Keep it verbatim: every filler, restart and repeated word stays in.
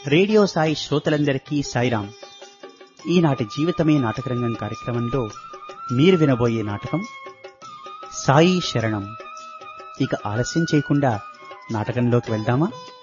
Radio Sai శ్రోతలందరికీ సాయిరాం. ఈనాటి జీవితమే నాటకరంగం కార్యక్రమంలో మీరు వినబోయే నాటకం సాయి శరణం. ఇక ఆలస్యం చేయకుండా నాటకంలోకి వెళ్దామా?